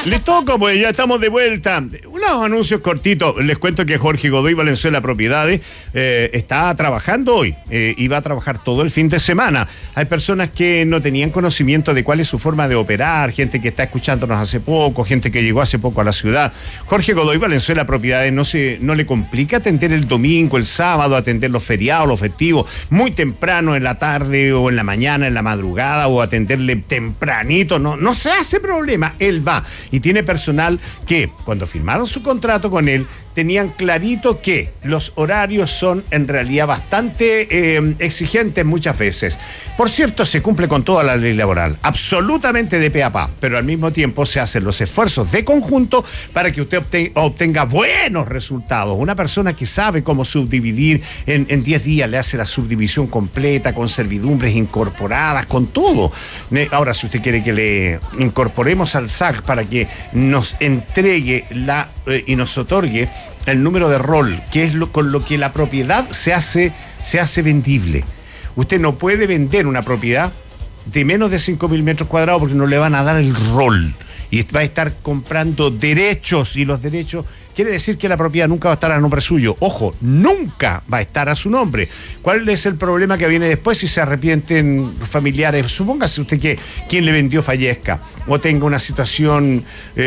Les toco, pues ya estamos de vuelta. Unos anuncios cortitos. Les cuento que Jorge Godoy Valenzuela Propiedades está trabajando hoy y va a trabajar todo el fin de semana. Hay personas que no tenían conocimiento de cuál es su forma de operar, gente que está escuchándonos hace poco, gente que llegó hace poco a la ciudad. Jorge Godoy Valenzuela Propiedades no le complica atender el domingo, el sábado, atender los feriados, los festivos, muy temprano en la tarde o en la mañana, en la madrugada, o atenderle tempranito. No se hace problema, él va. Y tiene personal que, cuando firmaron su contrato con él, tenían clarito que los horarios son en realidad bastante exigentes muchas veces. Por cierto, se cumple con toda la ley laboral, absolutamente de pe a pa, pero al mismo tiempo se hacen los esfuerzos de conjunto para que usted obtenga buenos resultados. Una persona que sabe cómo subdividir en 10 días, le hace la subdivisión completa, con servidumbres incorporadas, con todo. Ahora, si usted quiere que le incorporemos al SAC para que nos entregue y nos otorgue el número de rol, que es con lo que la propiedad se hace vendible. Usted no puede vender una propiedad de menos de 5.000 metros cuadrados porque no le van a dar el rol. Y va a estar comprando derechos, y los derechos quiere decir que la propiedad nunca va a estar a nombre suyo. Ojo, nunca va a estar a su nombre. ¿Cuál es el problema que viene después si se arrepienten familiares? Supóngase usted que quien le vendió fallezca o tenga una situación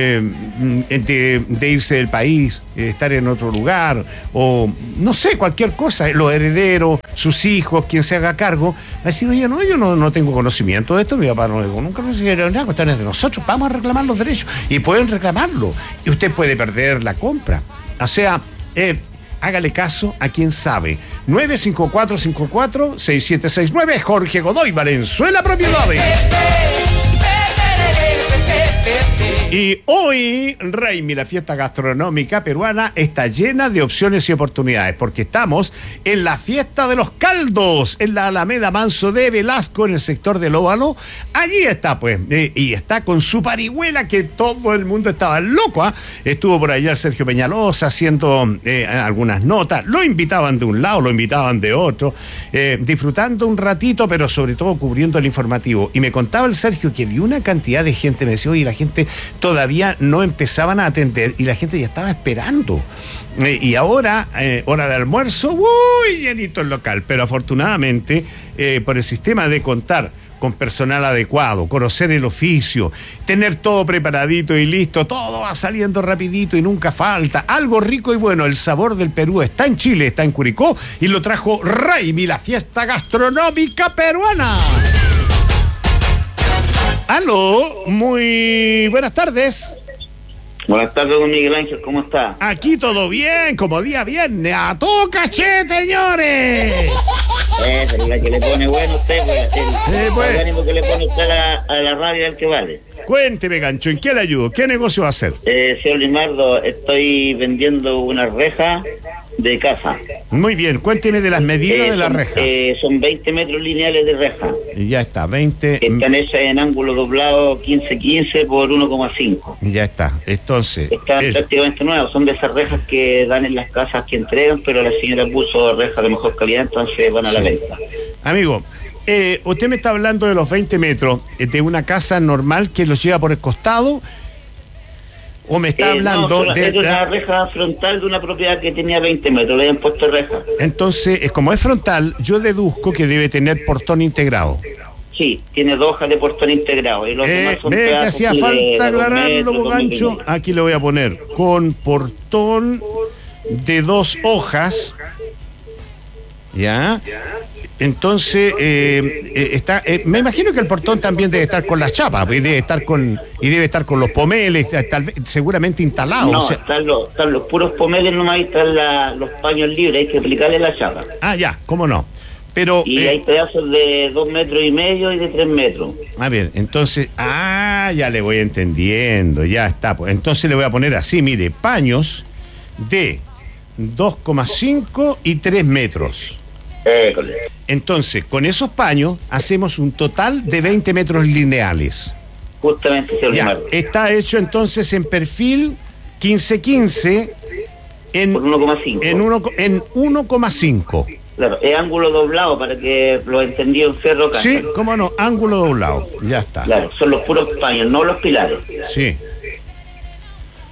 de irse del país, estar en otro lugar, o no sé, cualquier cosa, los herederos, sus hijos, quien se haga cargo, va a decir, oye, no, yo no tengo conocimiento de esto, mi papá nunca nos dijeron nada, cuestiones de nosotros, vamos a reclamar los derechos, y pueden reclamarlo, y usted puede perder la compra. O sea, hágale caso a quien sabe. 954-54-6769, Jorge Godoy Valenzuela Propiedades. Y hoy, Raimi, la fiesta gastronómica peruana, está llena de opciones y oportunidades, porque estamos en la fiesta de los caldos, en la Alameda Manso de Velasco, en el sector del Óvalo. Allí está, pues, y está con su parihuela, que todo el mundo estaba loco, ¿eh? Estuvo por allá Sergio Peñalosa haciendo algunas notas, lo invitaban de un lado, lo invitaban de otro, disfrutando un ratito, pero sobre todo cubriendo el informativo. Y me contaba el Sergio que vio una cantidad de gente, me decía, oye, la gente todavía no empezaban a atender y la gente ya estaba esperando. Y ahora, hora de almuerzo, ¡uy! Llenito el local. Pero afortunadamente, por el sistema de contar con personal adecuado, conocer el oficio, tener todo preparadito y listo, todo va saliendo rapidito y nunca falta. Algo rico y bueno, el sabor del Perú está en Chile, está en Curicó, y lo trajo Raimi, la fiesta gastronómica peruana. Aló, muy buenas tardes. Buenas tardes, don Miguel Ángel, ¿cómo está? Aquí todo bien, como día viernes, a todo cachete, señores. Pero la que le pone bueno usted, pues, el ánimo que le pone usted a la radio es el que vale. Cuénteme, Gancho, ¿en qué le ayudo? ¿Qué negocio va a hacer? Señor Limardo, estoy vendiendo una reja de casa. Muy bien, cuénteme de las medidas de la reja. Son 20 metros lineales de reja. Y ya está, 20... Están hechas en ángulo doblado 15-15 por 1,5. Ya está, entonces... Están prácticamente nuevas, son de esas rejas que dan en las casas que entregan, pero la señora puso rejas de mejor calidad, entonces van a la venta. Amigo, usted me está hablando de los 20 metros de una casa normal que los lleva por el costado, o me está hablando de una reja frontal de una propiedad que tenía 20 metros, le habían puesto reja. Entonces, como es frontal, yo deduzco que debe tener portón integrado. Sí, tiene 2 hojas de portón integrado. Y los demás son que hacía falta aclararlo, Gancho. Aquí le voy a poner con portón de 2 hojas. ¿Ya? Entonces, me imagino que el portón también debe estar con las chapas, y debe estar con los pomeles, seguramente instalados. No, están los puros pomeles nomás, y están los paños libres, hay que aplicarle la chapa. Ah, ya, cómo no. Pero, y hay pedazos de 2,5 metros y de 3 metros. A ver, entonces, ya le voy entendiendo, ya está. Pues entonces le voy a poner así, mire, paños de 2,5 y 3 metros. Entonces, con esos paños hacemos un total de 20 metros lineales. Justamente, señor Limardo. Está hecho entonces en perfil 15-15 en 1,5. En 1,5. Claro, es ángulo doblado para que lo entendí en Ferro Casa. Sí, cómo no, ángulo doblado, ya está. Claro, son los puros paños, no los pilares. Sí.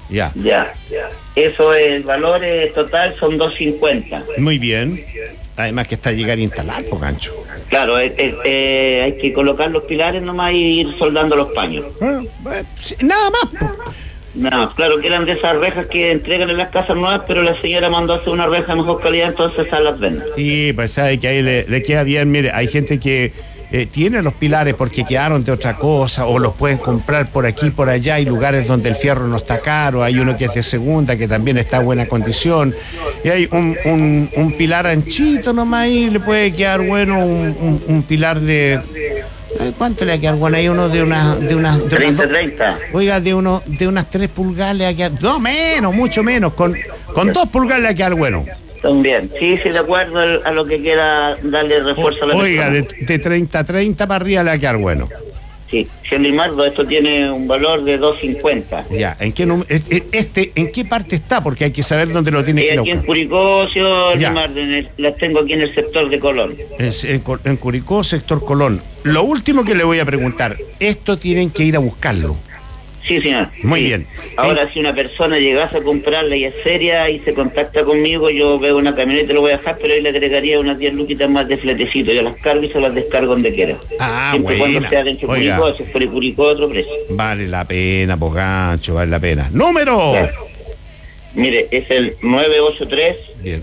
Ya. Ya. Eso, el valor total son 250. Muy bien. Además que está a llegar a instalar, po, Gancho. Claro, hay que colocar los pilares nomás y ir soldando los paños. Sí, nada más, po. No, claro que eran de esas rejas que entregan en las casas nuevas, pero la señora mandó a hacer una reja de mejor calidad, entonces esas las venden. Sí, pues sabe que ahí le queda bien. Mire, hay gente que tiene los pilares porque quedaron de otra cosa, o los pueden comprar por aquí, por allá. Hay lugares donde el fierro no está caro, hay uno que es de segunda, que también está en buena condición, y hay un pilar anchito nomás y le puede quedar bueno un pilar de... ¿Cuánto le va a quedar bueno? Hay uno de unas 30. Oiga, de unas 3 pulgadas le va a quedar... No, menos, mucho menos. Con 2 pulgadas le va a quedar bueno. También, sí, de acuerdo a lo que quiera darle refuerzo a la Oiga, persona. de 30 para arriba le va a quedar bueno. Sí, señor Limardo, esto tiene un valor de 250. Ya, ¿en qué parte está? Porque hay que saber dónde lo tiene que ir a Aquí en buscar. Curicó, señor Ya. Limardo, las tengo aquí en el sector de Colón. En Curicó, sector Colón. Lo último que le voy a preguntar, esto tienen que ir a buscarlo. Sí, señor. Muy Sí. bien. Ahora, si una persona llegase a comprarla y es seria y se contacta conmigo, yo veo una camioneta y lo voy a dejar, pero ahí le agregaría unas 10 luquitas más de fletecito. Yo las cargo y se las descargo donde quiera. Ah, Siempre y buena. cuando sea dentro de Oiga. Curicó, si es fuera de Curicó, otro precio. Vale la pena, po, Gancho, vale la pena. ¡Número! Claro. Mire, es el 983 Bien.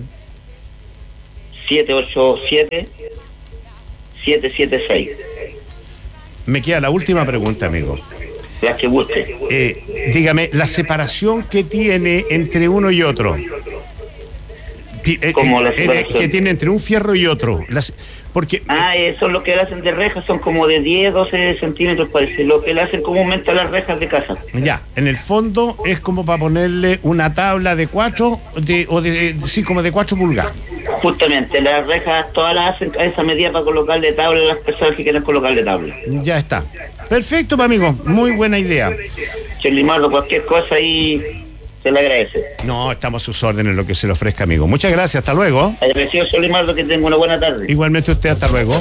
787 776. Me queda la última pregunta, amigo. Las que guste. Dígame, la separación que tiene entre uno y otro. ¿Cómo la separación? Que tiene entre un fierro y otro. Porque Eso es lo que le hacen de rejas, son como de 10, 12 centímetros, parece. Lo que le hacen comúnmente a las rejas de casa. ya, en el fondo es como para ponerle una tabla de 4, como de 4 pulgadas. Justamente, las rejas todas las hacen a esa medida para colocarle tabla a las personas que quieren colocarle tabla. Ya está. Perfecto, amigo. Muy buena idea. Señor Limardo, cualquier cosa ahí se le agradece. No, estamos a sus órdenes, lo que se le ofrezca, amigo. Muchas gracias. Hasta luego. Agradecido, señor Limardo, que tenga una buena tarde. Igualmente usted, hasta luego.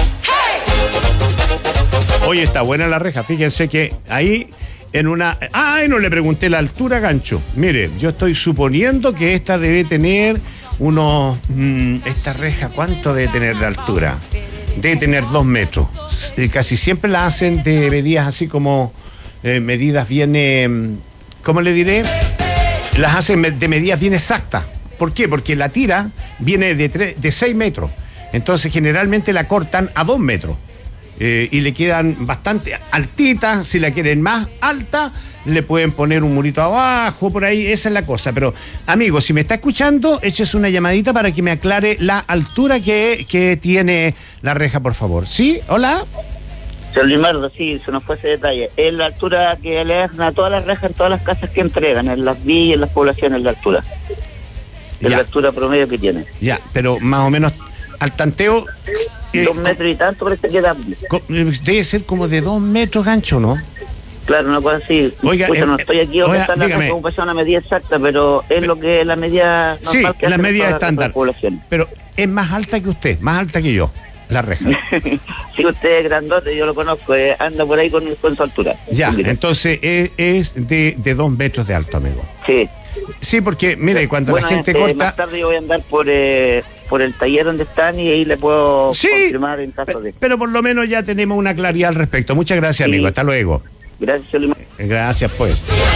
Oye, está buena la reja. Fíjense que ahí en una... no le pregunté la altura, Gancho. Mire, yo estoy suponiendo que esta debe tener unos... esta reja, ¿cuánto debe tener de altura? Debe tener 2 metros. Casi siempre la hacen de medidas así como... medidas bien... ¿cómo le diré? Las hacen de medidas bien exactas. ¿Por qué? Porque la tira viene de 6 metros. Entonces generalmente la cortan a 2 metros. Y le quedan bastante altitas. Si la quieren más alta, le pueden poner un murito abajo, por ahí. Esa es la cosa. Pero, amigo, si me está escuchando, échese una llamadita para que me aclare la altura que tiene la reja, por favor. ¿Sí? ¿Hola? Señor Limardo, sí, se nos fue ese detalle. Es la altura que le dan a todas las rejas en todas las casas que entregan, en las villas, en las poblaciones, la altura. Es Ya. la altura promedio que tiene. Ya, pero más o menos al tanteo... 2 metros y tanto parece que da. debe ser como de 2 metros, Gancho, ¿no? Claro, una cosa así. Oiga, no estoy aquí donde oiga, está la dígame. reja como para una medida exacta, pero es lo que es la medida normal Sí, que la hacen medida en todas las estándar. poblaciones. Pero es más alta que usted, más alta que yo, la reja. Sí, usted es grandote, yo lo conozco, anda por ahí con su altura. Ya, entonces es de 2 metros de alto, amigo. Sí. Sí, porque, mire, cuando Bueno, la gente más corta... tarde yo voy a andar por el taller donde están y ahí le puedo Sí, confirmar en caso de... pero por lo menos ya tenemos una claridad al respecto. Muchas gracias, Sí. amigo. Hasta luego. Gracias, señor Limardo. Gracias, pues.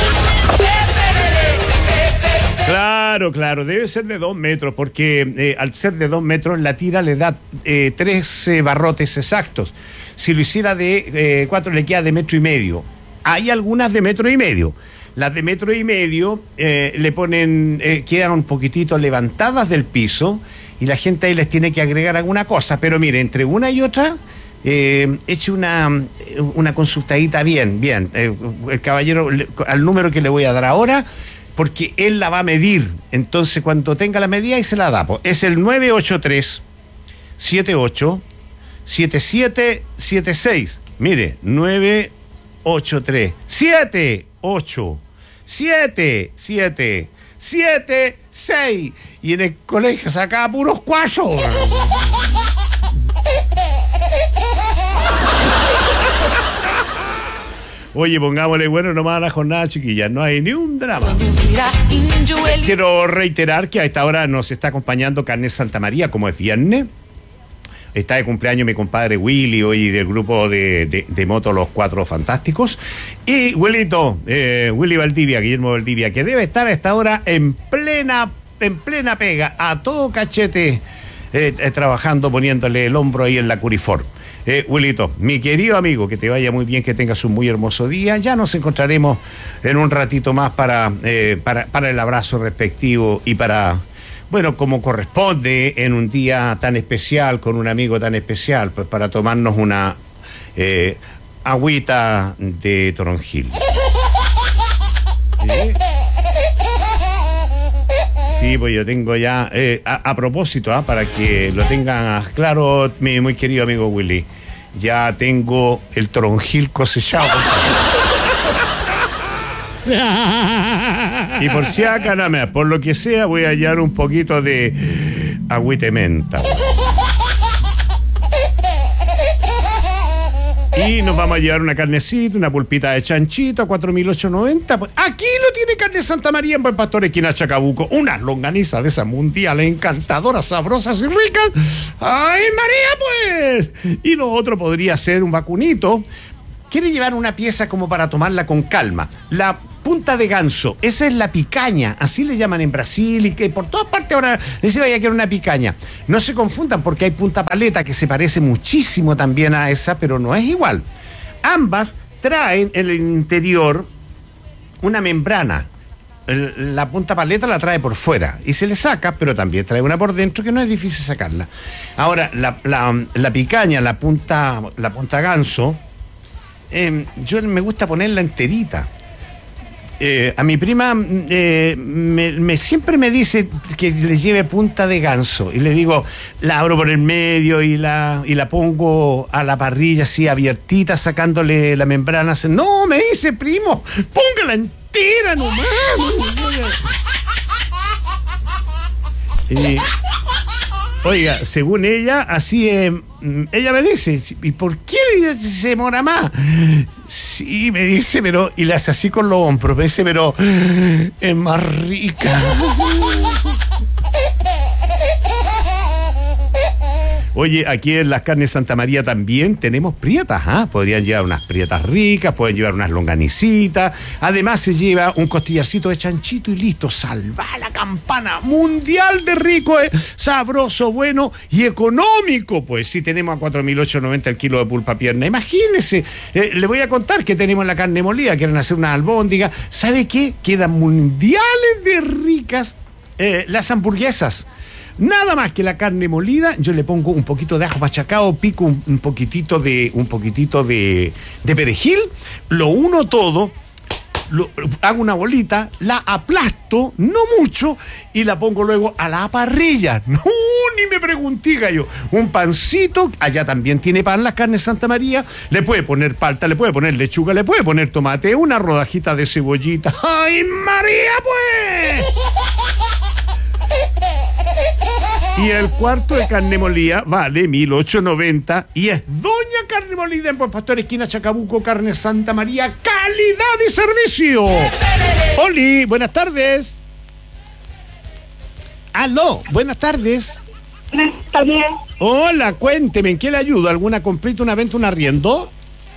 Claro, debe ser de 2 metros, porque al ser de 2 metros la tira le da 3 barrotes exactos. Si lo hiciera de 4 le queda de 1,5 metros. Hay algunas de 1,5 metros. Las de 1,5 metros le ponen, quedan un poquitito levantadas del piso y la gente ahí les tiene que agregar alguna cosa. Pero mire, entre una y otra... eche una consultadita bien. El caballero, al número que le voy a dar ahora, porque él la va a medir. Entonces, cuando tenga la medida, y se la da. Es el 983 78 7776. Mire, 983 78 7776. Y en el colegio sacaba puros 4. Oye, pongámosle bueno nomás a la jornada, chiquillas, no hay ni un drama. Quiero reiterar que a esta hora nos está acompañando Carne Santa María, como es viernes. Está de cumpleaños mi compadre Willy, hoy del grupo de moto Los Cuatro Fantásticos. Y Willy Valdivia, Guillermo Valdivia, que debe estar a esta hora en plena pega, a todo cachete, trabajando, poniéndole el hombro ahí en la Curifor. Willito, mi querido amigo, que te vaya muy bien, que tengas un muy hermoso día. Ya nos encontraremos en un ratito más para el abrazo respectivo y para, bueno, como corresponde en un día tan especial, con un amigo tan especial, pues para tomarnos una agüita de toronjil. Sí, pues yo tengo ya, a propósito, para que lo tengan claro, mi muy querido amigo Willy, ya tengo el toronjil cosechado. Y por si acá, nada más, por lo que sea, voy a hallar un poquito de agüita de menta. Y nos vamos a llevar una carnecita, una pulpita de chanchito a 4.890. Pues aquí lo tiene Carne Santa María en Buen Pastor, esquina Chacabuco. Unas longanizas de esas mundiales encantadoras, sabrosas y ricas. ¡Ay, María, pues! Y lo otro podría ser un vacunito. Quiere llevar una pieza como para tomarla con calma. La punta de ganso, esa es la picaña, así le llaman en Brasil y que por todas partes ahora les iba a quedar una picaña. No se confundan porque hay punta paleta que se parece muchísimo también a esa, pero no es igual. Ambas traen en el interior una membrana. La punta paleta la trae por fuera y se le saca, pero también trae una por dentro que no es difícil sacarla. Ahora, la picaña, la punta ganso, yo me gusta ponerla enterita. A mi prima siempre me dice que le lleve punta de ganso y le digo, la abro por el medio y la pongo a la parrilla así abiertita, sacándole la membrana. No, me dice, primo, póngala entera nomás. Oiga, según ella, así ella me dice, ¿y por qué se demora más? Sí, me dice, pero, y le hace así con los hombros, me dice, pero es más rica. Oye, aquí en las Carnes Santa María también tenemos prietas, podrían llevar unas prietas ricas, pueden llevar unas longanicitas, además se lleva un costillarcito de chanchito y listo, salva la campana mundial de rico, sabroso, bueno y económico, pues sí tenemos a 4.890 el kilo de pulpa pierna, imagínense, le voy a contar que tenemos la carne molida, quieren hacer una albóndiga, ¿sabe qué? Quedan mundiales de ricas las hamburguesas. Nada más que la carne molida, yo le pongo un poquito de ajo machacado, pico un poquitito de perejil, lo uno todo, hago una bolita, la aplasto, no mucho, y la pongo luego a la parrilla. No, ni me pregunté, gallo. Un pancito, allá también tiene pan la Carne Santa María, le puede poner palta, le puede poner lechuga, le puede poner tomate, una rodajita de cebollita. ¡Ay, María, pues! Y el cuarto de carne molida vale 1.890 y es Doña Carne Molida en Buen Pastor, esquina Chacabuco, Carne Santa María, calidad y servicio. Oli, buenas tardes. Aló, buenas tardes. Buenas tardes. Hola, cuénteme, ¿en qué le ayudo? ¿Alguna comprita, una venta, un arriendo?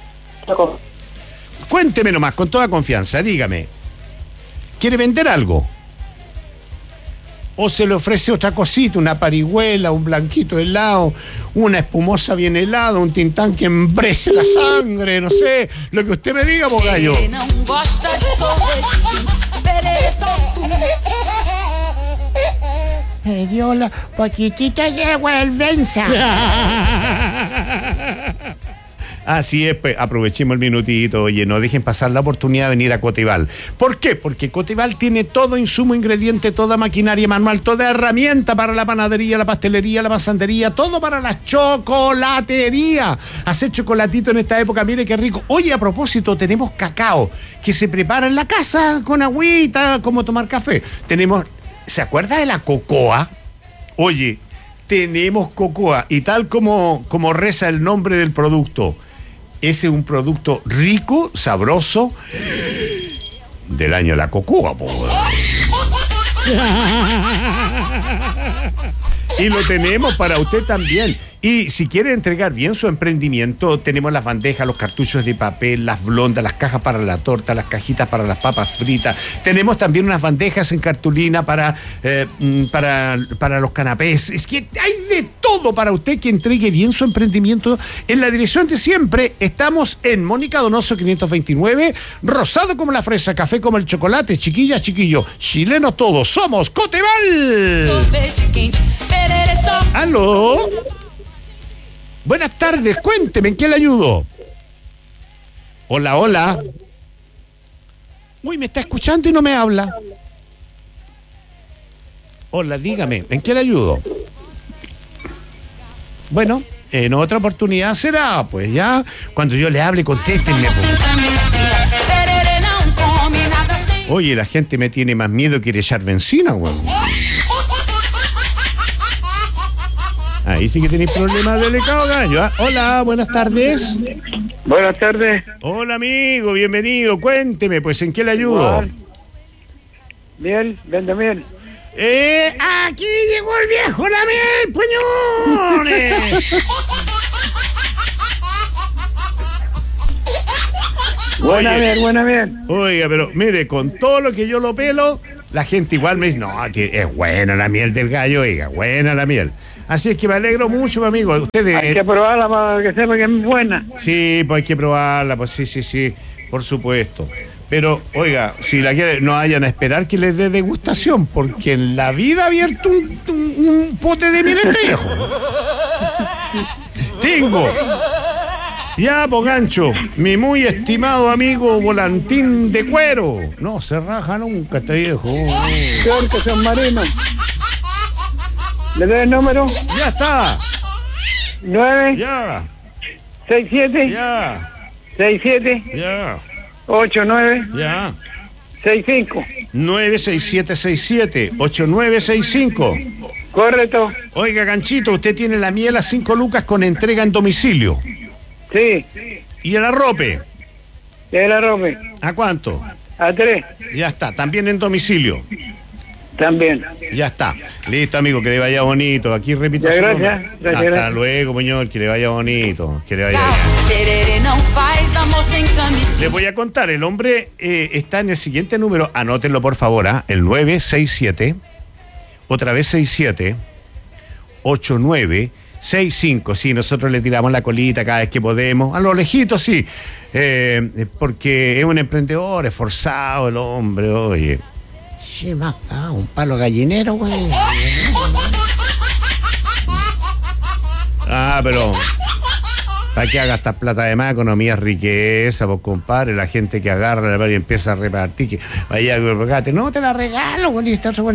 Cuénteme nomás, con toda confianza, dígame. ¿Quiere vender algo? ¿O se le ofrece otra cosita, una parihuela, un blanquito helado, una espumosa bien helada, un tintán que embrece la sangre, no sé, lo que usted me diga, bogallo? Me dio la poquitita de vergüenza. Así es, pues aprovechemos el minutito, oye, no dejen pasar la oportunidad de venir a Coteval. ¿Por qué? Porque Coteval tiene todo insumo, ingrediente, toda maquinaria manual, toda herramienta para la panadería, la pastelería, la pasantería, todo para la chocolatería. Hacer chocolatito en esta época, mire qué rico. Oye, a propósito, tenemos cacao que se prepara en la casa con agüita, como tomar café. Tenemos, ¿se acuerda de la cocoa? Oye, tenemos cocoa y tal como reza el nombre del producto, Ese es un producto rico, sabroso, del año de la cocúa, po. Y lo tenemos para usted también. Y si quiere entregar bien su emprendimiento, tenemos las bandejas, los cartuchos de papel, las blondas, las cajas para la torta, las cajitas para las papas fritas. Tenemos también unas bandejas en cartulina para los canapés. Es que hay de todo para usted que entregue bien su emprendimiento. En la dirección de siempre, estamos en Mónica Donoso 529, rosado como la fresa, café como el chocolate, chiquillas, chiquillos, chilenos todos, somos Coteval. ¿Aló? Buenas tardes, cuénteme, ¿en qué le ayudo? Hola, hola. Uy, me está escuchando y no me habla. Hola, dígame, ¿en qué le ayudo? Bueno, en otra oportunidad será, pues ya, cuando yo le hable, contéstenme. Oye, la gente me tiene más miedo que ir a echar benzina, güey. Ahí sí que tenéis problemas delicados, gallo. ¿Ah? Hola, buenas tardes. Buenas tardes. Hola, amigo, bienvenido. Cuénteme, pues, ¿en qué le ayudo? Miel, vende miel. Aquí llegó el viejo, la miel, puñones. Buena miel. Oiga, pero mire, con todo lo que yo lo pelo, la gente igual me dice, no, que es buena la miel del gallo, oiga, buena la miel. Así es que me alegro mucho, amigo. Ustedes, hay que probarla para que sepa que es buena. Sí, pues hay que probarla, pues sí, por supuesto. Pero, oiga, si la quieren, no vayan a esperar que les dé degustación, porque en la vida ha abierto un pote de miel este viejo. Tengo. Ya, po gancho, mi muy estimado amigo volantín de cuero. No se raja nunca este viejo. Peor que San Marino. ¿Le doy el número? Ya está. 9. Ya. 67. Ya. 67. Ya. 89. Ya. 65. 96767-8965. Correcto. Oiga, ganchito, usted tiene la miel a 5 lucas con entrega en domicilio. Sí. ¿Y el arrope? ¿El arrope? ¿A cuánto? A 3. Ya está, también en domicilio. También. Ya está. Listo, amigo, que le vaya bonito. Aquí repito ya, su gracias. nombre. Gracias. Hasta luego, señor, que le vaya bonito. Que le vaya bien. Les voy a contar, el hombre está en el siguiente número. Anótenlo, por favor, el 967, otra vez 67, 8965. Sí, nosotros le tiramos la colita cada vez que podemos. A lo lejitos, sí. Porque es un emprendedor esforzado el hombre, oye. Sí, más, un palo gallinero, güey. Pero ¿para qué gastar plata de más? Economía es riqueza, vos, compadre. La gente que agarra la y empieza a repartir, que vaya, no te la regalo, güey, son 5,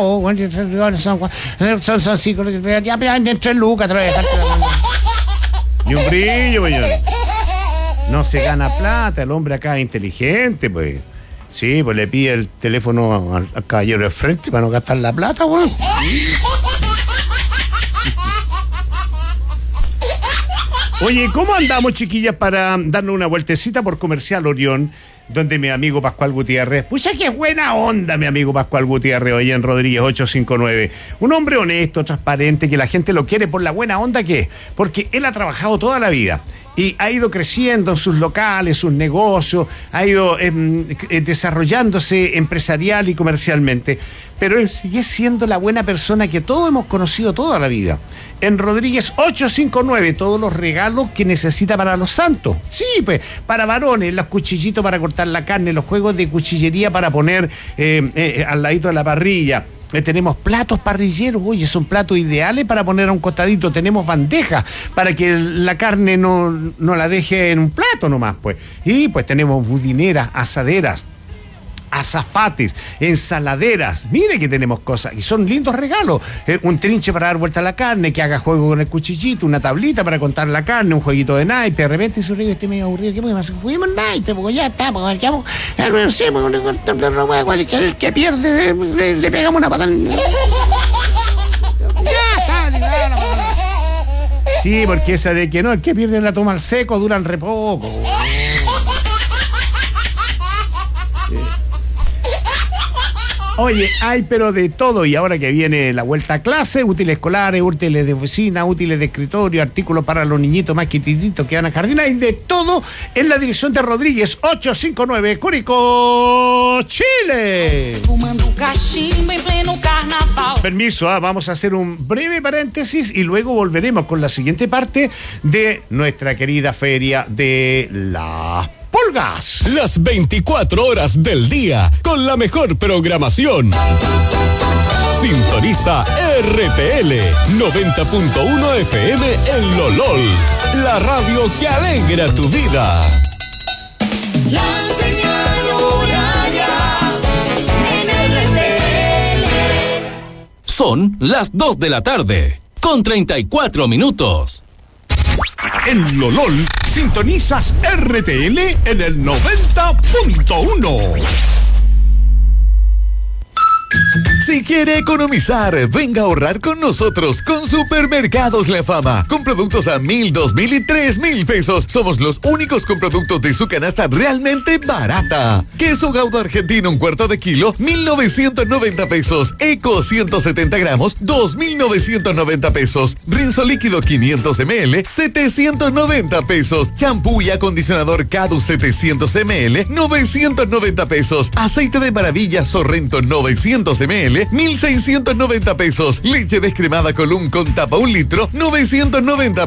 ya 3 lucas, ni un brillo, güey. No se gana plata, el hombre acá es inteligente, pues. Sí, pues le pide el teléfono al caballero de frente para no gastar la plata, güey. Oye, ¿cómo andamos, chiquillas, para darnos una vueltecita por Comercial Orión, donde mi amigo Pascual Gutiérrez, pues ya que es buena onda mi amigo Pascual Gutiérrez, hoy en Rodríguez 859, un hombre honesto, transparente, que la gente lo quiere por la buena onda que es, porque él ha trabajado toda la vida y ha ido creciendo en sus locales, sus negocios, ha ido desarrollándose empresarial y comercialmente, pero él sigue siendo la buena persona que todos hemos conocido toda la vida. En Rodríguez 859, todos los regalos que necesita para los santos. Sí, pues, para varones, los cuchillitos para cortar la carne, los juegos de cuchillería para poner al ladito de la parrilla. Tenemos platos parrilleros, oye, son platos ideales para poner a un costadito. Tenemos bandejas para que la carne no la deje en un plato nomás, pues. Y pues tenemos budineras, asaderas, azafates, ensaladeras. Mire que tenemos cosas y son lindos regalos. Un trinche para dar vuelta a la carne, que haga juego con el cuchillito, una tablita para contar la carne, un jueguito de naipe. De repente se ríe, medio aburrido, ¿qué podemos hacer? Juguemos naipe, porque ya está, porque ya, no sé, el que pierde le pegamos una patada. Ya está, Sí, porque esa de que no, el que pierden la toma al seco duran re poco. Oye, hay pero de todo, y ahora que viene la vuelta a clase, útiles escolares, útiles de oficina, útiles de escritorio, artículos para los niñitos más chiquititos que van a jardín, hay de todo en la dirección de Rodríguez 859, Curicó, Chile. Permiso, vamos a hacer un breve paréntesis y luego volveremos con la siguiente parte de nuestra querida feria de las pulgas. Las 24 horas del día con la mejor programación. Sintoniza RTL 90.1 FM en Lolol, la radio que alegra tu vida. La señal horaria en RTL. Son las 2 de la tarde, con 34 minutos. En Lolol, sintonizas RTL en el 90.1. Si quiere economizar, venga a ahorrar con nosotros con Supermercados La Fama. Con productos a 1,000, 2,000 y 3,000 pesos. Somos los únicos con productos de su canasta realmente barata. Queso Gouda argentino, 1/4 de kilo, 1,990 pesos. Eco 170 gramos, 2,990 pesos. Rinzo líquido 500 ml, 790 pesos. Champú y acondicionador Cadus 700 ml, 990 pesos. Aceite de maravilla Sorrento 900 ml, 1,690 pesos. Leche descremada Colún con tapa 1 litro, 990